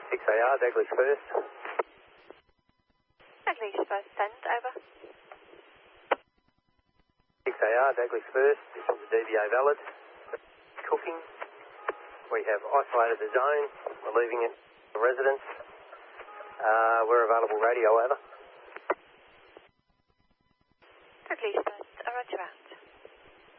6AR, Daglish first. Daglish first, send, over. 6AR, Daglish first. This is the DVA valid. Cooking. We have isolated the zone. We're leaving it for residents. We're available radio, over. Daglish first, roger out.